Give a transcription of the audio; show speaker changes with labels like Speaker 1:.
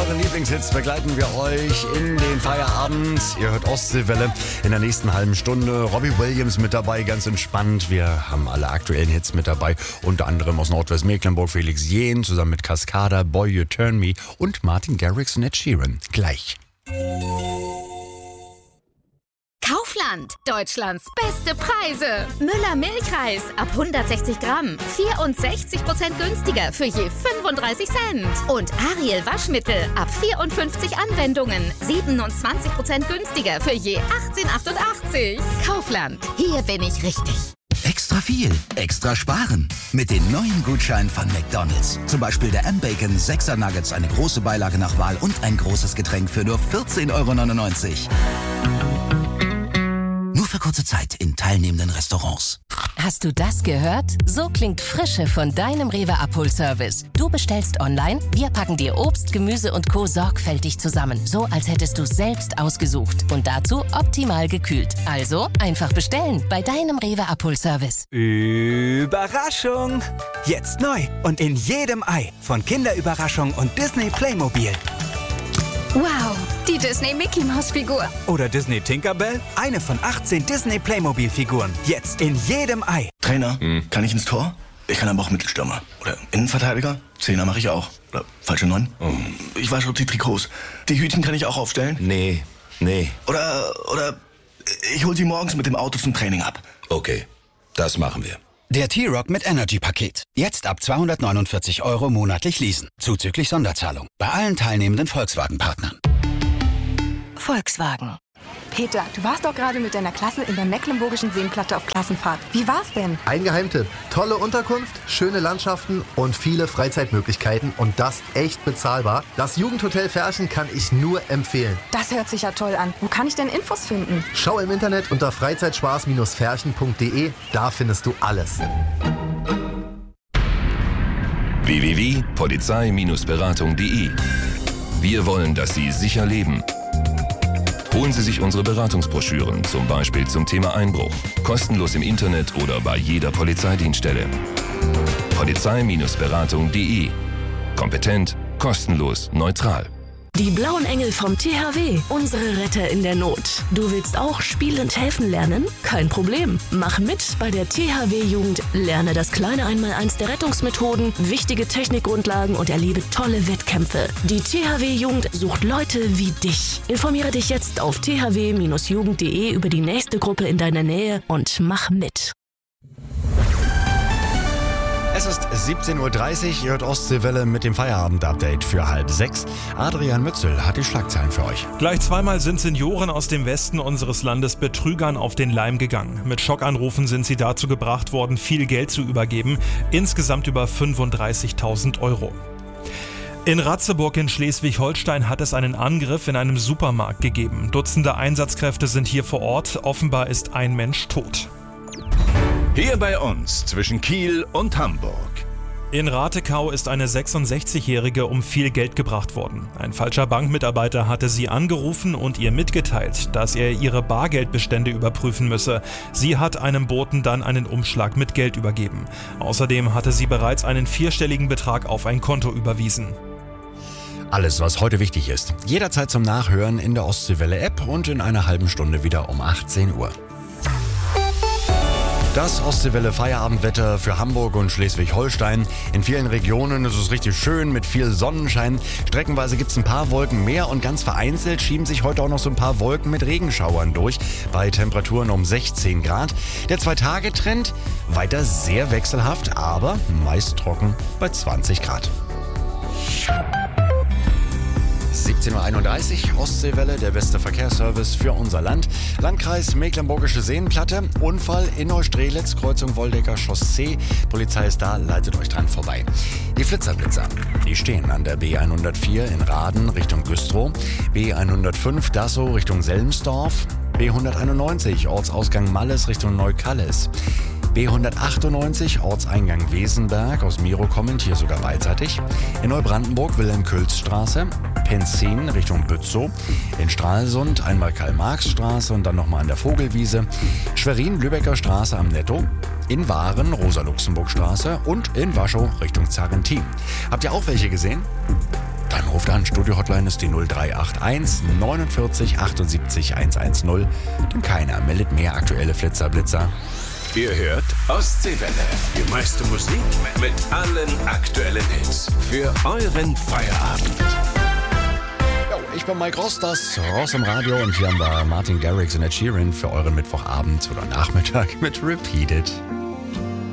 Speaker 1: euren Lieblingshits begleiten wir euch in den Feierabend. Ihr hört Ostseewelle in der nächsten halben Stunde. Robbie Williams mit dabei, ganz entspannt. Wir haben alle aktuellen Hits mit dabei. Unter anderem aus Nordwestmecklenburg Felix Jähn zusammen mit Cascada, Boy You Turn Me und Martin Garrix und Ed Sheeran. Gleich.
Speaker 2: Kaufland, Deutschlands beste Preise. Müller Milchreis ab 160 Gramm, 64% günstiger für je 35 Cent. Und Ariel Waschmittel ab 54 Anwendungen, 27% günstiger für je 18,88. Kaufland, hier bin ich richtig.
Speaker 3: Extra viel, extra sparen. Mit den neuen Gutscheinen von McDonald's. Zum Beispiel der M-Bacon 6er Nuggets, eine große Beilage nach Wahl und ein großes Getränk für nur 14,99 €. Nur für kurze Zeit in teilnehmenden Restaurants.
Speaker 4: Hast du das gehört? So klingt Frische von deinem Rewe-Abholservice. Du bestellst online, wir packen dir Obst, Gemüse und Co. sorgfältig zusammen. So, als hättest du es selbst ausgesucht. Und dazu optimal gekühlt. Also einfach bestellen bei deinem Rewe-Abholservice.
Speaker 5: Überraschung! Jetzt neu und in jedem Ei von Kinderüberraschung und Disney Playmobil.
Speaker 2: Wow, die Disney-Mickey-Maus-Figur.
Speaker 5: Oder Disney Tinkerbell, eine von 18 Disney Playmobil-Figuren. Jetzt in jedem Ei.
Speaker 6: Trainer, kann ich ins Tor? Ich kann aber auch Mittelstürmer. Oder Innenverteidiger? Zehner mache ich auch. Oder falsche 9? Ich wasche die Trikots. Die Hütchen kann ich auch aufstellen?
Speaker 7: Nee.
Speaker 6: Oder ich hol sie morgens mit dem Auto zum Training ab.
Speaker 7: Okay, das machen wir.
Speaker 3: Der T-Rock mit Energy-Paket. Jetzt ab 249 € monatlich leasen. Zuzüglich Sonderzahlung. Bei allen teilnehmenden Volkswagen-Partnern.
Speaker 4: Volkswagen.
Speaker 8: Peter, du warst doch gerade mit deiner Klasse in der Mecklenburgischen Seenplatte auf Klassenfahrt. Wie war's denn?
Speaker 9: Ein Geheimtipp. Tolle Unterkunft, schöne Landschaften und viele Freizeitmöglichkeiten und das echt bezahlbar. Das Jugendhotel Ferchen kann ich nur empfehlen.
Speaker 8: Das hört sich ja toll an. Wo kann ich denn Infos finden?
Speaker 9: Schau im Internet unter freizeitspaß-ferchen.de. Da findest du alles.
Speaker 10: www.polizei-beratung.de. Wir wollen, dass Sie sicher leben. Holen Sie sich unsere Beratungsbroschüren, zum Beispiel zum Thema Einbruch. Kostenlos im Internet oder bei jeder Polizeidienststelle. Polizei-beratung.de. Kompetent, kostenlos, neutral.
Speaker 11: Die Blauen Engel vom THW, unsere Retter in der Not. Du willst auch spielend helfen lernen? Kein Problem. Mach mit bei der THW-Jugend. Lerne das kleine Einmaleins der Rettungsmethoden, wichtige Technikgrundlagen und erlebe tolle Wettkämpfe. Die THW-Jugend sucht Leute wie dich. Informiere dich jetzt auf thw-jugend.de über die nächste Gruppe in deiner Nähe und mach mit.
Speaker 1: Es ist 17:30 Uhr, ihr hört Ostseewelle mit dem Feierabend-Update für 5:30. Adrian Mützel hat die Schlagzeilen für euch.
Speaker 12: Gleich zweimal sind Senioren aus dem Westen unseres Landes Betrügern auf den Leim gegangen. Mit Schockanrufen sind sie dazu gebracht worden, viel Geld zu übergeben. Insgesamt über 35.000 €. In Ratzeburg in Schleswig-Holstein hat es einen Angriff in einem Supermarkt gegeben. Dutzende Einsatzkräfte sind hier vor Ort. Offenbar ist ein Mensch tot.
Speaker 13: Hier bei uns zwischen Kiel und Hamburg.
Speaker 12: In Ratekau ist eine 66-Jährige um viel Geld gebracht worden. Ein falscher Bankmitarbeiter hatte sie angerufen und ihr mitgeteilt, dass er ihre Bargeldbestände überprüfen müsse. Sie hat einem Boten dann einen Umschlag mit Geld übergeben. Außerdem hatte sie bereits einen 4-stelligen Betrag auf ein Konto überwiesen.
Speaker 1: Alles, was heute wichtig ist, jederzeit zum Nachhören in der Ostseewelle-App und in einer halben Stunde wieder um 18 Uhr. Das Ostseewelle-Feierabendwetter für Hamburg und Schleswig-Holstein. In vielen Regionen ist es richtig schön mit viel Sonnenschein. Streckenweise gibt es ein paar Wolken mehr und ganz vereinzelt schieben sich heute auch noch so ein paar Wolken mit Regenschauern durch. Bei Temperaturen um 16 Grad. Der 2-Tage-Trend weiter sehr wechselhaft, aber meist trocken bei 20 Grad. 17:31 Uhr, Ostseewelle, der beste Verkehrsservice für unser Land. Landkreis Mecklenburgische Seenplatte, Unfall in Neustrelitz, Kreuzung Woldecker Chaussee. Polizei ist da, leitet euch dran vorbei. Die Flitzer, die stehen an der B104 in Raden Richtung Güstrow, B105 Dassow Richtung Selmsdorf, B191 Ortsausgang Malles Richtung Neukallis. B198 Ortseingang Wesenberg, aus Miro kommend, hier sogar beidseitig. In Neubrandenburg Wilhelm-Külz-Straße, Penzin Richtung Bützow. In Stralsund einmal Karl-Marx-Straße und dann nochmal an der Vogelwiese. Schwerin Lübecker Straße am Netto. In Waren Rosa-Luxemburg-Straße und in Warschau Richtung Zarentin. Habt ihr auch welche gesehen? Dann ruft an. Dann Studio-Hotline ist die 0381 49 78 110. Denn keiner meldet mehr aktuelle Flitzer-Blitzer.
Speaker 13: Ihr hört Ostseewelle. Die meiste Musik mit allen aktuellen Hits. Für euren Feierabend.
Speaker 1: Jo, ich bin Mike Ross, das Ross im Radio. Und hier haben wir Martin Garrix und Ed Sheeran für euren Mittwochabend oder Nachmittag mit Repeated.